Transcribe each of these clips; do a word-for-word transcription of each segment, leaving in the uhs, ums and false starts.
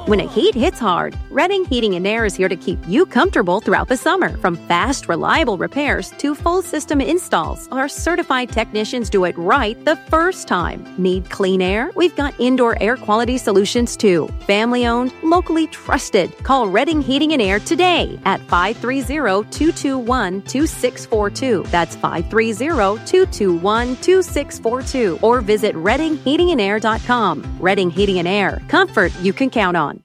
When a heat hits hard, Redding Heating and Air is here to keep you comfortable throughout the summer. From fast, reliable repairs to full system installs, our certified technicians do it right the first time. Need clean air? We've got indoor air quality solutions too. Family owned, locally trusted. Call Redding Heating and Air today at five three zero, two two one, two six four two. That's five three zero, two two one, two six four two. Or visit redding heating and air dot com. Redding Heating and Air. Comfort you can count on.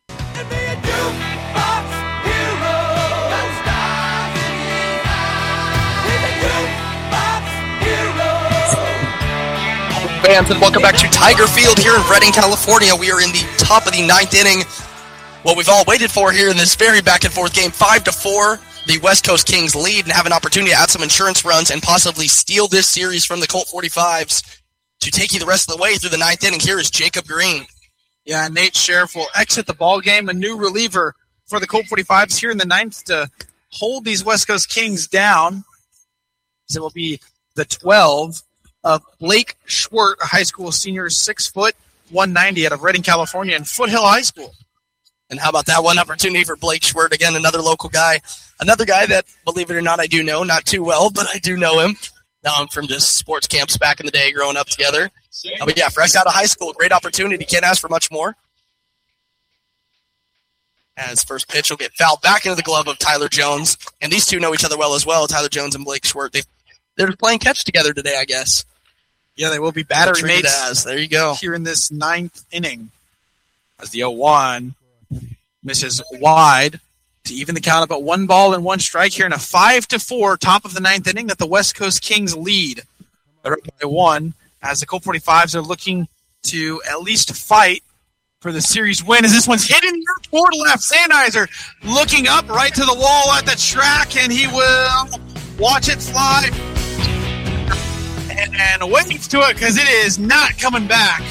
Fans, and welcome back to Tiger Field here in Redding, California. We are in the top of the ninth inning. What we've all waited for here in this very back-and-forth game, five to four. The West Coast Kings lead and have an opportunity to add some insurance runs and possibly steal this series from the Colt forty-fives. To take you the rest of the way through the ninth inning, here is Jacob Green. Yeah, Nate Sheriff will exit the ball game. A new reliever for the Colt forty-fives here in the ninth to hold these West Coast Kings down. So it will be the twelve of Blake Schwert, a high school senior, six foot, one ninety out of Redding, California, and Foothill High School. And how about that one opportunity for Blake Schwert? Again, another local guy. Another guy that, believe it or not, I do know. Not too well, but I do know him. Um, from just sports camps back in the day, growing up together. Uh, but yeah, fresh out of high school, great opportunity. Can't ask for much more. As first pitch will get fouled back into the glove of Tyler Jones. And these two know each other well as well, Tyler Jones and Blake Schwert. They, they're playing catch together today, I guess. Yeah, they will be battery mates as. There you go. Here in this ninth inning. As the oh one misses wide to even the count up at one ball and one strike here in a five to four top of the ninth inning that the West Coast Kings lead. They're up by one as the Colt forty-fives are looking to at least fight for the series win as this one's hit in your toward left. Sandheiser looking up right to the wall at the track, and he will watch it fly and, and waves to it because it is not coming back.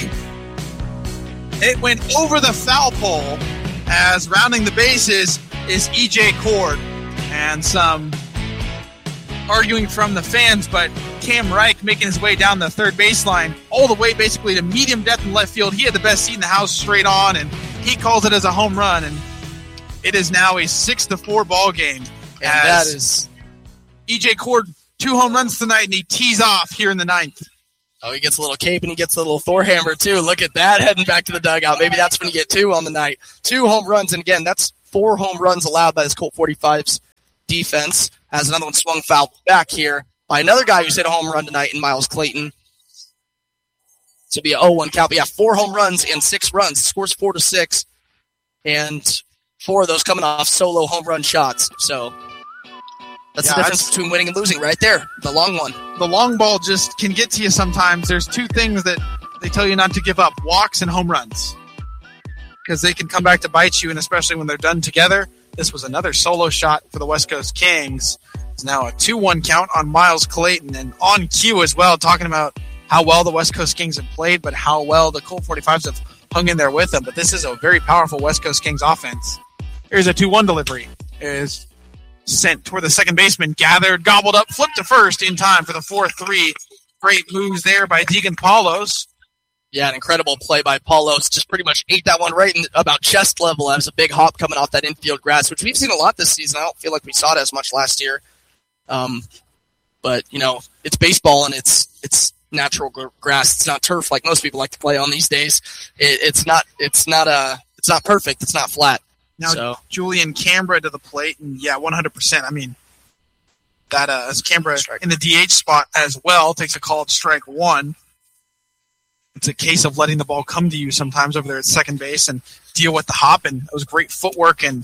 It went over the foul pole as rounding the bases is E J Cord. And some arguing from the fans, but Cam Reich making his way down the third baseline all the way basically to medium depth in left field. He had the best seat in the house straight on, and he calls it as a home run. And it is now a six to four ball game. And that is E J Cord, two home runs tonight, and he tees off here in the ninth. Oh, he gets a little cape and he gets a little Thor hammer, too. Look at that, heading back to the dugout. Maybe that's when you get two on the night. Two home runs, and again, that's four home runs allowed by this Colt forty-fives defense. Has another one swung foul back here by another guy who's hit a home run tonight in Miles Clayton. To be an oh one count. But yeah, four home runs and six runs. Scores four to six, and four of those coming off solo home run shots. So that's yeah, the difference that's, between winning and losing right there. The long one. The long ball just can get to you sometimes. There's two things that they tell you not to give up: walks and home runs, because they can come back to bite you, and especially when they're done together. This was another solo shot for the West Coast Kings. It's now a two one count on Miles Clayton, and on cue as well, talking about how well the West Coast Kings have played, but how well the Colt forty-fives have hung in there with them. But this is a very powerful West Coast Kings offense. Here's a two one delivery. It is sent toward the second baseman, gathered, gobbled up, flipped to first in time for the four three. Great moves there by Deegan Paulos. Yeah, an incredible play by Paulos. Just pretty much ate that one right in about chest level. That was a big hop coming off that infield grass, which we've seen a lot this season. I don't feel like we saw it as much last year. Um, but, you know, it's baseball and it's it's natural grass. It's not turf like most people like to play on these days. It, it's not it's not uh it's not perfect. It's not flat. Now, so. Julian Cambra to the plate, and yeah, one hundred percent. I mean, that uh, as Cambra in the D H spot as well, takes a call at strike one. It's a case of letting the ball come to you sometimes over there at second base and deal with the hop, and it was great footwork and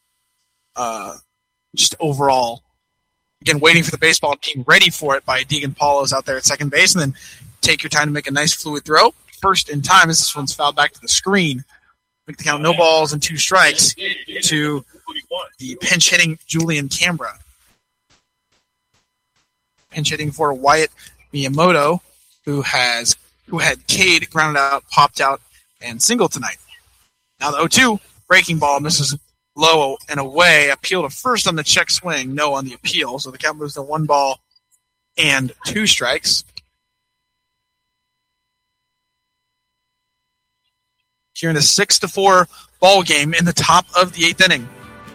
uh, just overall, again, waiting for the baseball and being ready for it by Deegan Paulos out there at second base, and then take your time to make a nice fluid throw. First in time as this one's fouled back to the screen. Make the count no balls and two strikes to the pinch hitting Julian Cambra. Pinch hitting for Wyatt Miyamoto, who has who had Cade grounded out, popped out, and single tonight. Now the oh two, breaking ball, misses low and away. Appeal to first on the check swing, no on the appeal. So the count moves to one ball and two strikes. here in a six to four ball game in the top of the eighth inning.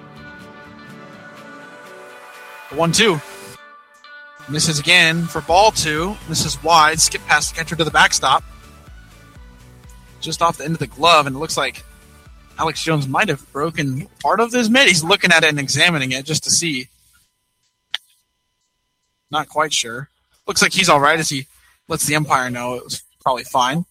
one two. Misses again for ball two. Misses wide. Skip past the catcher to the backstop. Just off the end of the glove, and it looks like Alex Jones might have broken part of his mitt. He's looking at it and examining it just to see. Not quite sure. Looks like he's all right as he lets the umpire know it was probably fine.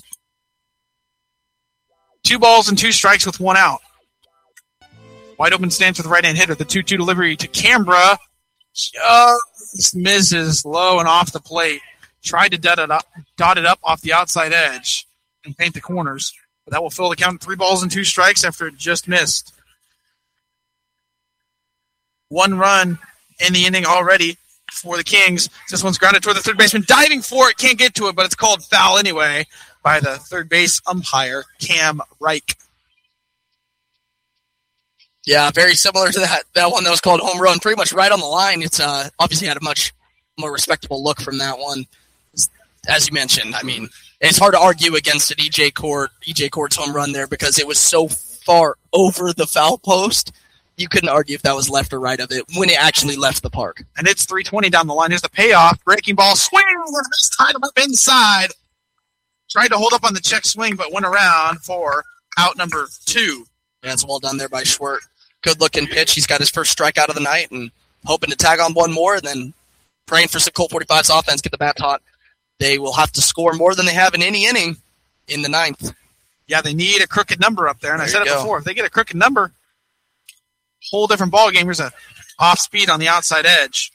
Two balls and two strikes with one out. Wide open stance with the right-hand hitter. The two two delivery to Canberra. Just misses low and off the plate. Tried to dot it up, dot it up off the outside edge and paint the corners. But that will fill the count. Three balls and two strikes after it just missed. One run in the inning already for the Kings. This one's grounded toward the third baseman. Diving for it. Can't get to it, but it's called foul anyway by the third base umpire, Cam Reich. Yeah, very similar to that that one that was called home run, pretty much right on the line. It's uh, obviously had a much more respectable look from that one. As you mentioned, I mean, it's hard to argue against an E J Court, E J Court's home run there because it was so far over the foul post. You couldn't argue if that was left or right of it when it actually left the park. And it's three twenty down the line. Here's the payoff. Breaking ball. Swing. This tied him up inside. Tried to hold up on the check swing, but went around for out number two. Yeah, it's well done there by Schwert. Good-looking pitch. He's got his first strikeout of the night and hoping to tag on one more and then praying for some Colt forty-five's offense, get the bat hot. They will have to score more than they have in any inning in the ninth. Yeah, they need a crooked number up there. And there I said it go. before. If they get a crooked number, whole different ball game. Here's a off speed on the outside edge.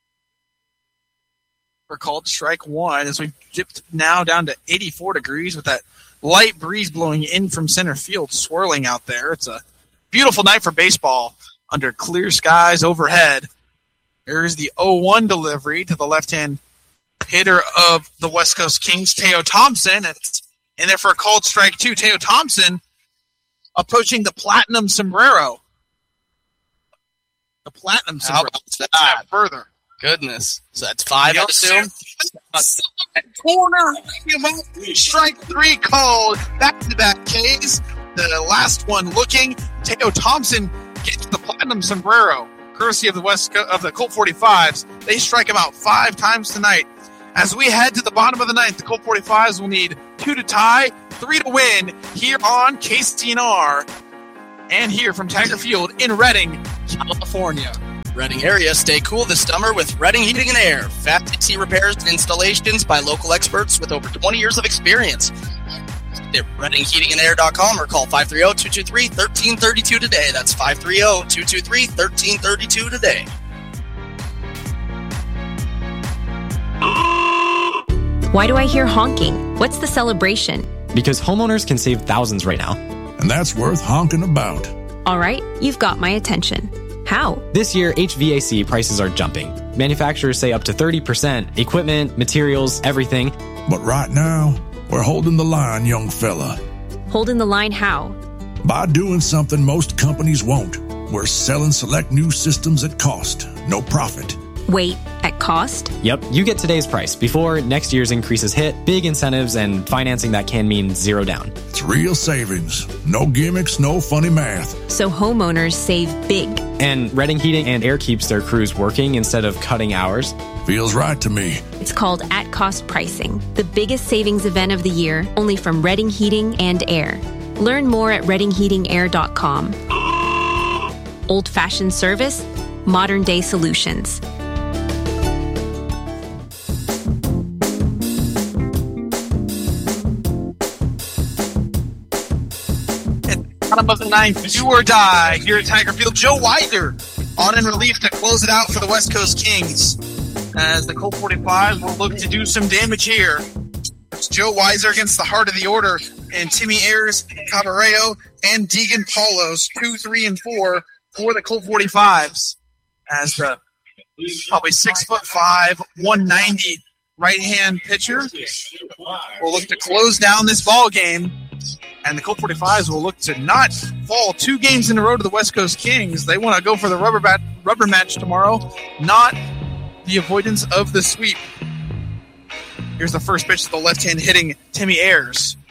We're called strike one as we dipped now down to eighty-four degrees with that light breeze blowing in from center field, swirling out there. It's a beautiful night for baseball under clear skies overhead. Here's the oh one delivery to the left-hand hitter of the West Coast Kings, Teo Thompson. It's in there for a called strike two. Teo Thompson approaching the platinum sombrero. The platinum sombrero. How about that? Further. Goodness. So that's five, I assume? Corner. Strike three called. Back-to-back Ks. The last one looking. Teo Thompson gets the platinum sombrero, courtesy of the West Co- of the Colt forty-fives. They strike him out five times tonight. As we head to the bottom of the ninth, the Colt forty-fives will need two to tie, three to win here on K C N R and here from Tiger Field in Redding, California. Redding area, stay cool this summer with Redding Heating and Air. Fast A C repairs and installations by local experts with over twenty years of experience. At redding heating and air dot com or call five three zero, two two three, one three three two today. That's five three zero, two two three, one three three two today. Why do I hear honking? What's the celebration? Because homeowners can save thousands right now. And that's worth honking about. All right, you've got my attention. How? This year, H V A C prices are jumping. Manufacturers say up to thirty percent. Equipment, materials, everything. But right now, we're holding the line, young fella. Holding the line how? By doing something most companies won't. We're selling select new systems at cost, no profit. Wait, at cost? Yep, you get today's price before next year's increases hit, big incentives, and financing that can mean zero down. It's real savings. No gimmicks, no funny math. So homeowners save big. And Redding Heating and Air keeps their crews working instead of cutting hours. Feels right to me. It's called At Cost Pricing, the biggest savings event of the year, only from Redding Heating and Air. Learn more at redding heating air dot com. Old-fashioned service, modern-day solutions. Bottom of the ninth, do or die here at Tiger Field. Joe Weiser on in relief to close it out for the West Coast Kings. As the Colt forty-fives will look to do some damage here. It's Joe Weiser against the heart of the order, and Timmy Ayers, Cabarrero, and Deegan Paulos, two, three, and four for the Colt forty-fives. As the probably six foot five, one ninety right-hand pitcher will look to close down this ball game. And the Colt forty-fives will look to not fall two games in a row to the West Coast Kings. They want to go for the rubber bat, rubber match tomorrow, not the avoidance of the sweep. Here's the first pitch to the left-hand hitting Timmy Ayers.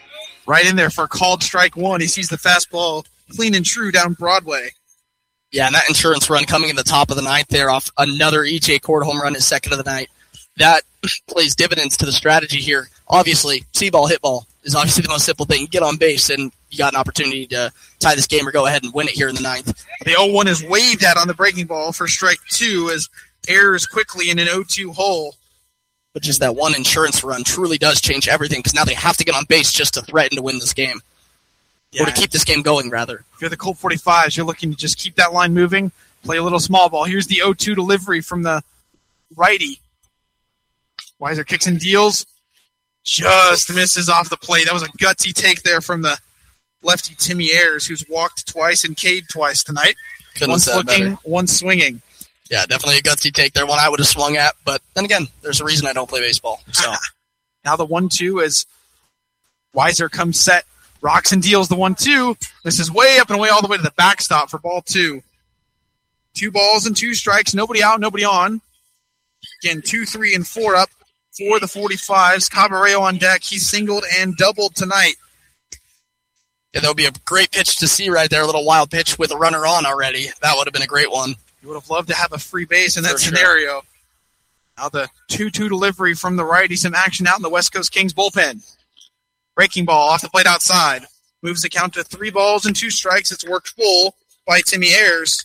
right in there for a called strike one. He sees the fastball clean and true down Broadway. Yeah, and that insurance run coming in the top of the ninth there off another E J Cord home run, his second of the night. That plays dividends to the strategy here. Obviously, see-ball, hit ball is obviously the most simple thing. Get on base, and you got an opportunity to tie this game or go ahead and win it here in the ninth. The oh one is waved at on the breaking ball for strike two as errors quickly in an oh two hole. But just that one insurance run truly does change everything because now they have to get on base just to threaten to win this game. Yeah. Or to keep this game going, rather. If you're the Colt forty-fives, you're looking to just keep that line moving, play a little small ball. Here's the oh two delivery from the righty. Weiser kicks and deals. Just misses off the plate. That was a gutsy take there from the lefty Timmy Ayers, who's walked twice and K'd twice tonight. Couldn't one looking, better. One swinging. Yeah, definitely a gutsy take there. One I would have swung at, but then again, there's a reason I don't play baseball. So now the one two as Weiser comes set, rocks and deals the one two. This is way up and away all the way to the backstop for ball two. Two balls and two strikes. Nobody out, nobody on. Again, two, three, and four up for the forty-fives. Caballero on deck. He singled and doubled tonight. Yeah, that would be a great pitch to see right there. A little wild pitch with a runner on already. That would have been a great one. You would have loved to have a free base in that For scenario. Sure. Now the two two delivery from the righty. Some action out in the West Coast Kings bullpen. Breaking ball off the plate outside. Moves the count to three balls and two strikes. It's worked full by Timmy Ayers.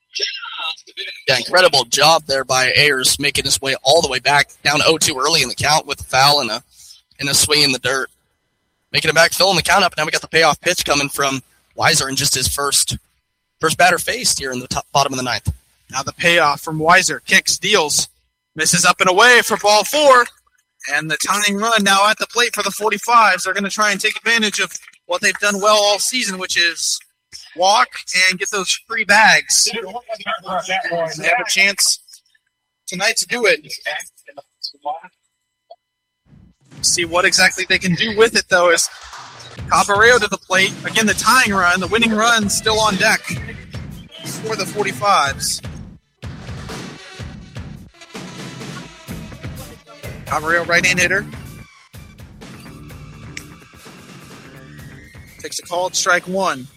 Yeah, incredible job there by Ayers, making his way all the way back down oh two early in the count with a foul and a and a swing in the dirt. Making it back, filling the count up, and now we got the payoff pitch coming from Weiser in just his first first batter faced here in the top, bottom of the ninth. Now the payoff from Weiser. Kicks, deals, misses up and away for ball four. And the tying run now at the plate for the forty-fives. They're going to try and take advantage of what they've done well all season, which is walk and get those free bags. They have a chance tonight to do it. See what exactly they can do with it, though, is Caballero to the plate. Again, the tying run, the winning run still on deck for the forty-fives. Caballero, right-hand hitter. Takes a called strike one.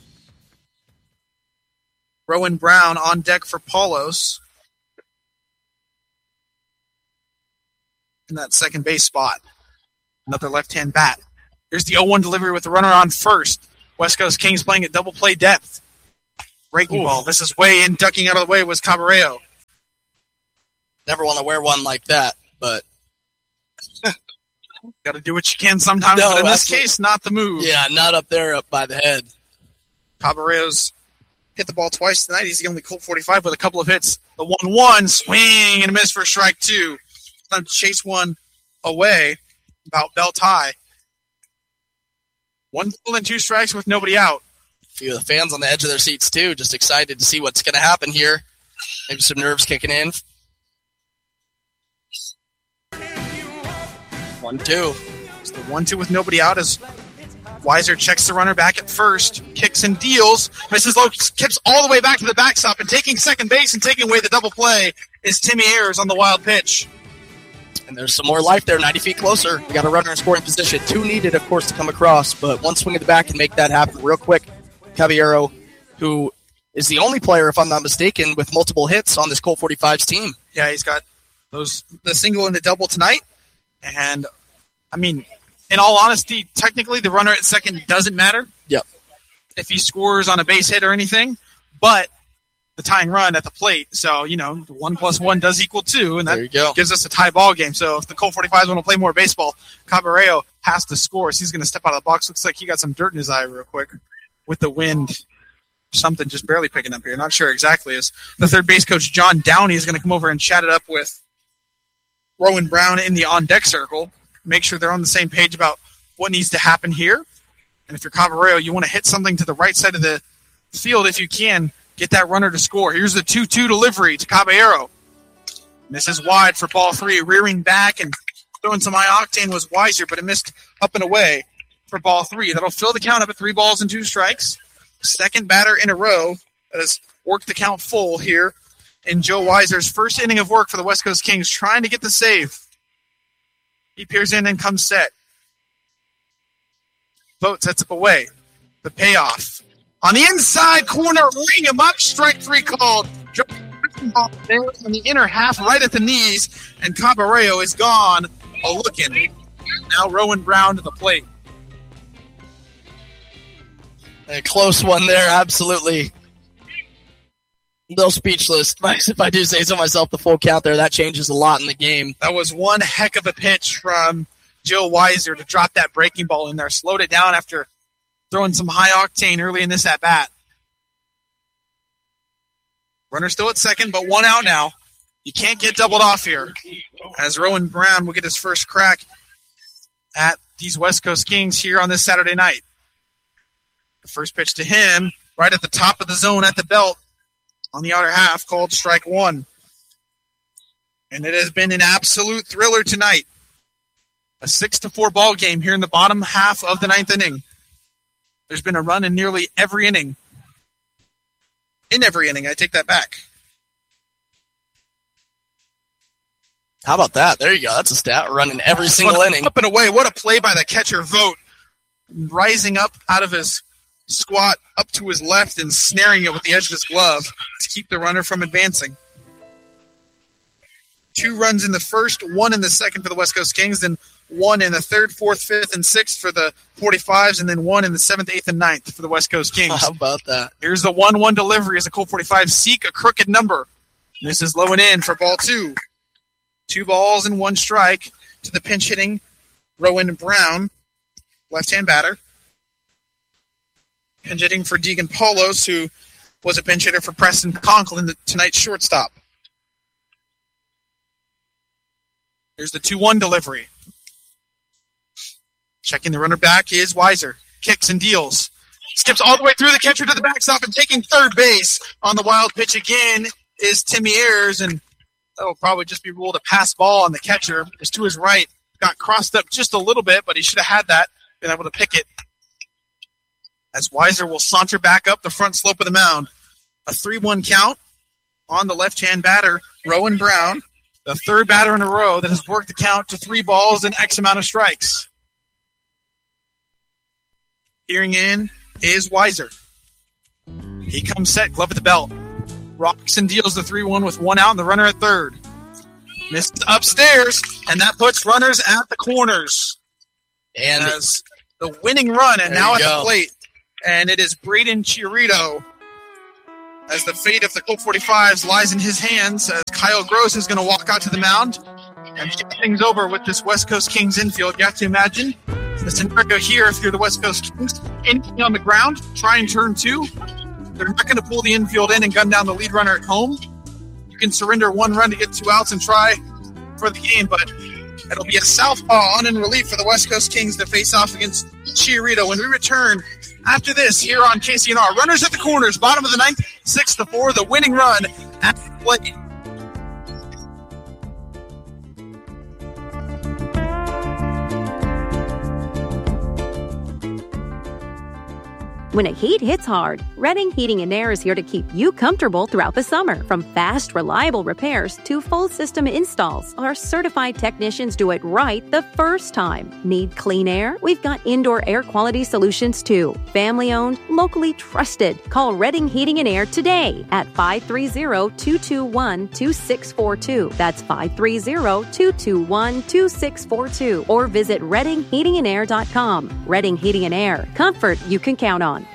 Rowan Brown on deck for Paulos in that second base spot. Another left-hand bat. Here's the oh one delivery with the runner on first. West Coast Kings playing at double play depth. Breaking Ooh. ball. This is way in. Ducking out of the way was Caballero. Never want to wear one like that, but got to do what you can sometimes. No, but in this case, not the move. Yeah, not up there, up by the head. Caballero's hit the ball twice tonight. He's the only Colt forty-five with a couple of hits. The one one swing and a miss for strike two. Time to chase one away. About belt high. One full and two strikes with nobody out. A few of the fans on the edge of their seats, too, just excited to see what's going to happen here. Maybe some nerves kicking in. One, two. It's the one, two with nobody out as Weiser checks the runner back at first, kicks and deals. Misses low, kips all the way back to the backstop, and taking second base and taking away the double play is Timmy Ayers on the wild pitch. And there's some more life there, ninety feet closer. We got a runner in scoring position. Two needed, of course, to come across, but one swing at the back can make that happen real quick. Caballero, who is the only player, if I'm not mistaken, with multiple hits on this Colt forty-fives team. Yeah, he's got those the single and the double tonight. And, I mean, in all honesty, technically the runner at second doesn't matter. Yep. If he scores on a base hit or anything, but the tying run at the plate. So, you know, one plus one does equal two, and that gives us a tie ball game. So if the Colt forty-fives want to play more baseball, Caballero has to score. So he's going to step out of the box. Looks like he got some dirt in his eye real quick with the wind. Something just barely picking up here. Not sure exactly. As the third base coach, John Downey, is going to come over and chat it up with Rowan Brown in the on-deck circle. Make sure they're on the same page about what needs to happen here. And if you're Caballero, you want to hit something to the right side of the field if you can. Get that runner to score. Here's the two two delivery to Caballero. Misses wide for ball three. Rearing back and throwing some high octane was Weiser, but it missed up and away for ball three. That'll fill the count up at three balls and two strikes. Second batter in a row that has worked the count full here in Joe Weiser's first inning of work for the West Coast Kings, trying to get the save. He peers in and comes set. Vogt sets up away. The payoff. On the inside corner, ring him up. Strike three called. There on the inner half, right at the knees, and Caballero is gone. A looking. Now Rowan Brown to the plate. A close one there, absolutely. A little speechless, if I do say so myself, the full count there. That changes a lot in the game. That was one heck of a pitch from Joe Weiser to drop that breaking ball in there. Slowed it down after throwing some high octane early in this at-bat. Runner still at second, but one out now. You can't get doubled off here. As Rowan Brown will get his first crack at these West Coast Kings here on this Saturday night. The first pitch to him, right at the top of the zone at the belt, on the outer half, called strike one. And it has been an absolute thriller tonight. A six to four ball game here in the bottom half of the ninth inning. There's been a run in nearly every inning. In every inning, I take that back. How about that? There you go. That's a stat. Running every single inning. Up and away. What a play by the catcher, Vogt. Rising up out of his squat up to his left and snaring it with the edge of his glove to keep the runner from advancing. Two runs in the first, one in the second for the West Coast Kings, then one in the third, fourth, fifth, and sixth for the forty-fives, and then one in the seventh, eighth, and ninth for the West Coast Kings. How about that? Here's the one one delivery as the Colt forty-five seek a crooked number. This is low and in for ball two. Two balls and one strike to the pinch hitting Rowan Brown, left-hand batter. Pinch hitting for Deegan Paulos, who was a pinch hitter for Preston Conklin, the tonight's shortstop. Here's the two one delivery. Checking the runner back is Weiser. Kicks and deals. Skips all the way through the catcher to the backstop and taking third base on the wild pitch again is Timmy Ayers, and that will probably just be ruled a pass ball on the catcher. Is to his right. Got crossed up just a little bit, but he should have had that, been able to pick it. As Weiser will saunter back up the front slope of the mound. A three one count on the left-hand batter, Rowan Brown, the third batter in a row that has worked the count to three balls and X amount of strikes. Hearing in is Weiser. He comes set, glove at the belt. Rocks and deals the three one with one out and the runner at third. Missed upstairs, and that puts runners at the corners. And as the winning run, and there now at go. the plate. And it is Braden Chiarito. As the fate of the Colt forty-fives lies in his hands, as Kyle Gross is going to walk out to the mound and get things over with this West Coast Kings infield. You have to imagine the scenario here, if you're the West Coast Kings, anything on the ground, try and turn two. They're not going to pull the infield in and gun down the lead runner at home. You can surrender one run to get two outs and try for the game, but it'll be a southpaw on in relief for the West Coast Kings to face off against Chiarito when we return after this here on K C N R. Runners at the corners, bottom of the ninth, six to four, the winning run at the plate. When a heat hits hard, Redding Heating and Air is here to keep you comfortable throughout the summer. From fast, reliable repairs to full system installs, our certified technicians do it right the first time. Need clean air? We've got indoor air quality solutions too. Family owned, locally trusted. Call Redding Heating and Air today at five three zero, two two one, two six four two. That's five three zero, two two one, two six four two. Or visit redding heating and air dot com. Redding Heating and Air. Comfort you can count on.